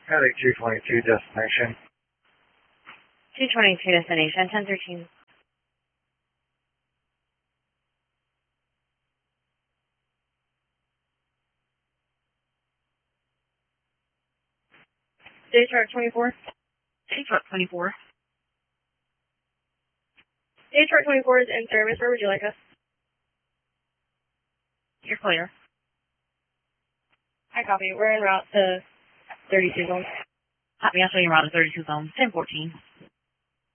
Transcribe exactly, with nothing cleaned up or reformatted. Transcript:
Heading two twenty-two destination. two twenty-two destination, ten thirteen. Day truck twenty-four. Day truck twenty-four. Day truck twenty-four is in service. Where would you like us? You're clear. I copy. We're en route to thirty-two zone. Copy, I'll show you around the thirty-two zone. ten fourteen.